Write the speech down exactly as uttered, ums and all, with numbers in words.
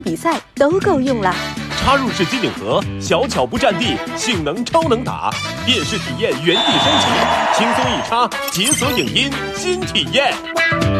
比赛都够用了。 插入式机顶盒，小巧不占地，性能超能打。电视体验原地升级，轻松一插，解锁影音新体验。